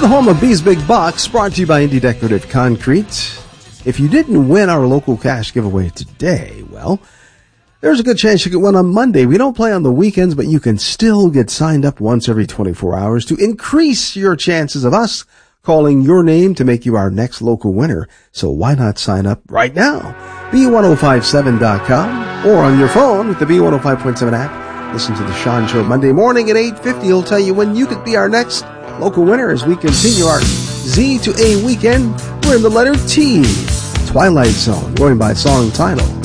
the home of B's Big Box, brought to you by Indy Decorative Concrete. If you didn't win our local cash giveaway today, well, there's a good chance you could win on Monday. We don't play on the weekends, but you can still get signed up once every 24 hours to increase your chances of us calling your name to make you our next local winner. So why not sign up right now? B1057.com or on your phone with the B105.7 app. Listen to the Sean Show Monday morning at 8:50. He'll tell you when you could be our next local winner as we continue our Z to A weekend. We're in the letter T, Twilight Zone, going by song title.